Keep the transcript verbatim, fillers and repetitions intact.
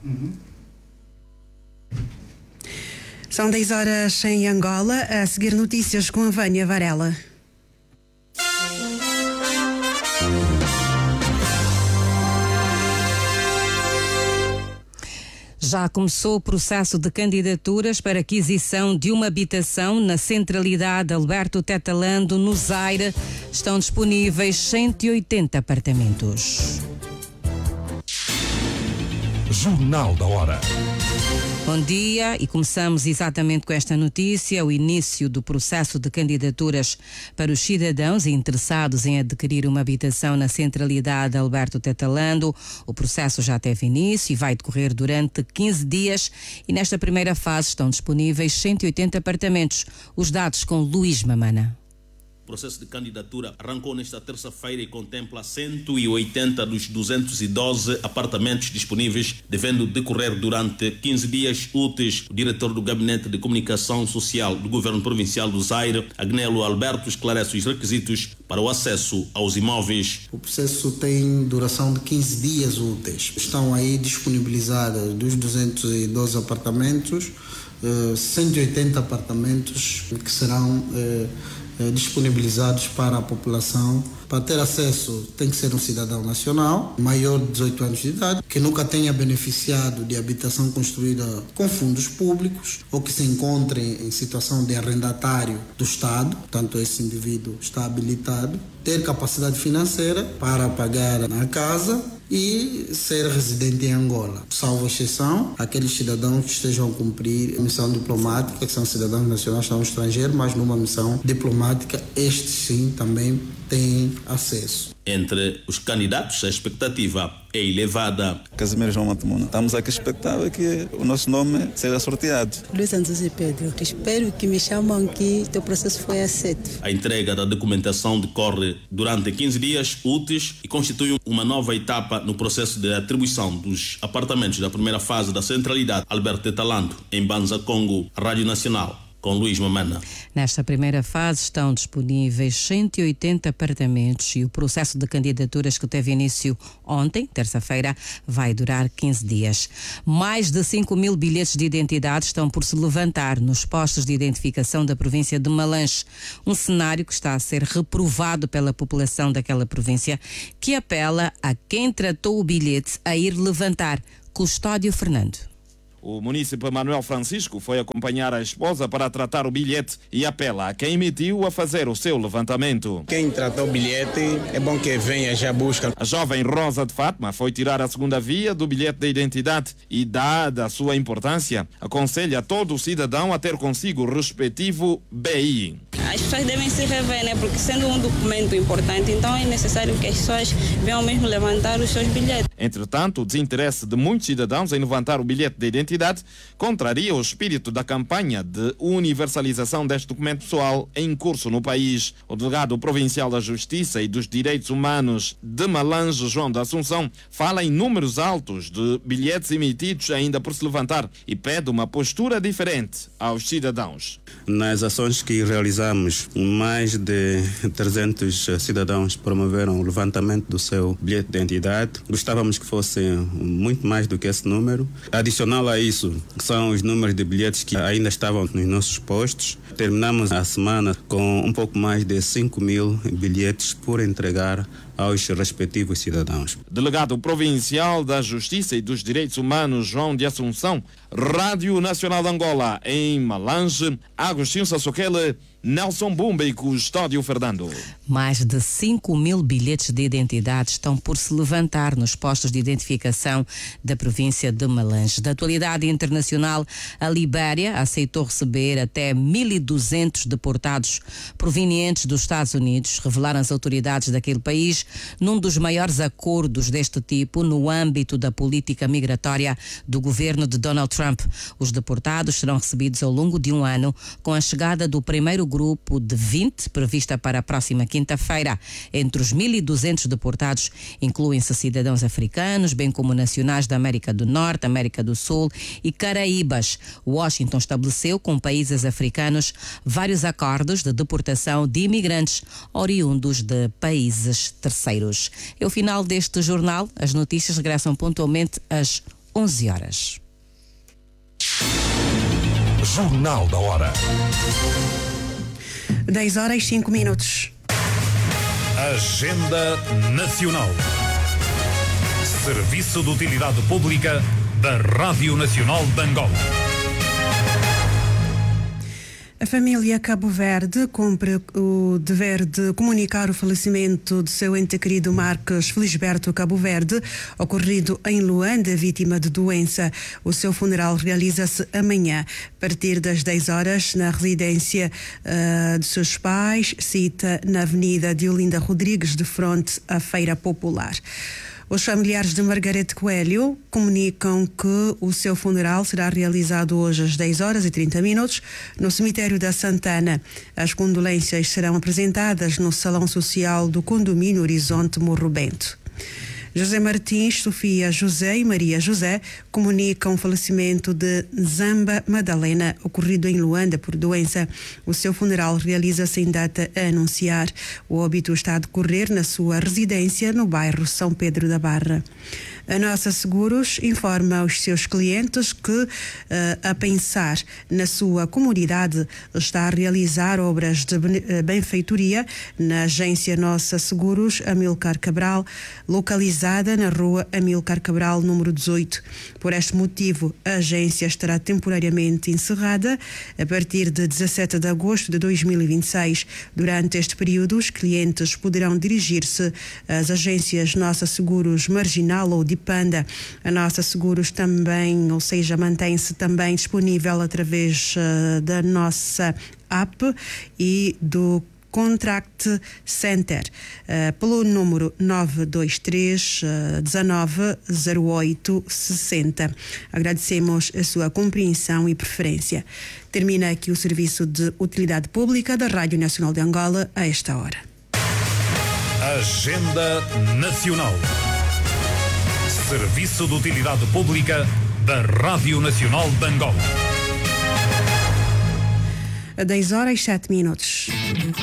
Uhum. São dez horas em Angola. A seguir notícias com a Vânia Varela. Já começou o processo de candidaturas para aquisição de uma habitação na centralidade Alberto Tetalando, no Zaire. Estão disponíveis cento e oitenta apartamentos. Jornal da Hora. Bom dia, e começamos exatamente com esta notícia, o início do processo de candidaturas para os cidadãos interessados em adquirir uma habitação na centralidade Alberto Tetalando. O processo já teve início e vai decorrer durante quinze dias e nesta primeira fase estão disponíveis cento e oitenta apartamentos. Os dados com Luís Mamana. O processo de candidatura arrancou nesta terça-feira e contempla cento e oitenta dos duzentos e doze apartamentos disponíveis, devendo decorrer durante quinze dias úteis. O diretor do Gabinete de Comunicação Social do Governo Provincial do Zaire, Agnelo Alberto, esclarece os requisitos para o acesso aos imóveis. O processo tem duração de quinze dias úteis. Estão aí disponibilizados dos duzentos e doze apartamentos, cento e oitenta apartamentos que serão disponibilizados para a população. Para ter acesso tem que ser um cidadão nacional, maior de dezoito anos de idade, que nunca tenha beneficiado de habitação construída com fundos públicos ou que se encontre em situação de arrendatário do Estado, portanto esse indivíduo está habilitado, ter capacidade financeira para pagar a casa e ser residente em Angola, salvo exceção aqueles cidadãos que estejam a cumprir missão diplomática, que são cidadãos nacionais, estão no estrangeiro, mas numa missão diplomática, estes sim também têm acesso. Entre os candidatos, a expectativa é elevada. Casimiro João Matumuna, estamos aqui expectável que o nosso nome seja sorteado. Luiz Antônio Pedro, espero que me chamam que o teu processo foi aceito. A entrega da documentação decorre durante quinze dias úteis e constitui uma nova etapa no processo de atribuição dos apartamentos da primeira fase da centralidade Alberto Tetalando, em Banza, Congo, Rádio Nacional. Com Luís Mamana. Nesta primeira fase estão disponíveis cento e oitenta apartamentos e o processo de candidaturas que teve início ontem, terça-feira, vai durar quinze dias. Mais de cinco mil bilhetes de identidade estão por se levantar nos postos de identificação da província de Malange, um cenário que está a ser reprovado pela população daquela província, que apela a quem tratou o bilhete a ir levantar. Custódio Fernando. O munícipe Manuel Francisco foi acompanhar a esposa para tratar o bilhete e apela a quem emitiu a fazer o seu levantamento. Quem tratou o bilhete, é bom que venha já busca. A jovem Rosa de Fátima foi tirar a segunda via do bilhete de identidade e, dada a sua importância, aconselha todo o cidadão a ter consigo o respectivo B I. As pessoas devem se rever, né? Porque sendo um documento importante, então é necessário que as pessoas venham mesmo levantar os seus bilhetes. Entretanto, o desinteresse de muitos cidadãos em levantar o bilhete de identidade contraria o espírito da campanha de universalização deste documento pessoal em curso no país. O delegado provincial da Justiça e dos Direitos Humanos de Malange, João da Assunção, fala em números altos de bilhetes emitidos ainda por se levantar e pede uma postura diferente aos cidadãos. Nas ações que realizamos, mais de trezentos cidadãos promoveram o levantamento do seu bilhete de identidade. Gostávamos que fosse muito mais do que esse número. Adicional a isso, são os números de bilhetes que ainda estavam nos nossos postos. Terminamos a semana com um pouco mais de cinco mil bilhetes por entregar aos respectivos cidadãos. Delegado provincial da Justiça e dos Direitos Humanos, João de Assunção, Rádio Nacional de Angola, em Malange, Agostinho Sassoquele, Nelson Bumba e Custódio Fernando. Mais de cinco mil bilhetes de identidade estão por se levantar nos postos de identificação da província de Malange. Da atualidade internacional, a Libéria aceitou receber até mil e duzentos deportados provenientes dos Estados Unidos, revelaram as autoridades daquele país, num dos maiores acordos deste tipo no âmbito da política migratória do governo de Donald Trump. Os deportados serão recebidos ao longo de um ano, com a chegada do primeiro grupo de vinte, prevista para a próxima quinta-feira. Entre os mil e duzentos deportados incluem-se cidadãos africanos, bem como nacionais da América do Norte, América do Sul e Caraíbas. Washington estabeleceu com países africanos vários acordos de deportação de imigrantes oriundos de países terceiros. É o final deste jornal. As notícias regressam pontualmente às onze horas. Jornal da Hora. dez horas e cinco minutos. Agenda Nacional. Serviço de Utilidade Pública da Rádio Nacional de Angola. A família Cabo Verde cumpre o dever de comunicar o falecimento de seu ente querido Marcos Felisberto Cabo Verde, ocorrido em Luanda, vítima de doença. O seu funeral realiza-se amanhã, a partir das dez horas, na residência uh, de seus pais, cita na Avenida de Olinda Rodrigues, de frente à Feira Popular. Os familiares de Margarete Coelho comunicam que o seu funeral será realizado hoje às dez horas e trinta minutos no cemitério da Santana. As condolências serão apresentadas no Salão Social do Condomínio Horizonte Morro Bento. José Martins, Sofia José e Maria José comunicam o falecimento de Zamba Madalena, ocorrido em Luanda por doença. O seu funeral realiza-se em data a anunciar. O óbito está a decorrer na sua residência no bairro São Pedro da Barra. A Nossa Seguros informa aos seus clientes que, uh, a pensar na sua comunidade, está a realizar obras de benfeitoria na agência Nossa Seguros Amilcar Cabral, localizada na rua Amilcar Cabral, número dezoito. Por este motivo, a agência estará temporariamente encerrada a partir de dezassete de agosto de dois mil e vinte e seis. Durante este período, os clientes poderão dirigir-se às agências Nossa Seguros Marginal ou de Panda. A Nossa Seguros também, ou seja, mantém-se também disponível através uh, da nossa app e do Contract Center, uh, pelo número nove dois três, dezanove zero oito sessenta. Agradecemos a sua compreensão e preferência. Termina aqui o serviço de utilidade pública da Rádio Nacional de Angola a esta hora. Agenda Nacional. Serviço de Utilidade Pública da Rádio Nacional de Angola. A dez horas e sete minutos.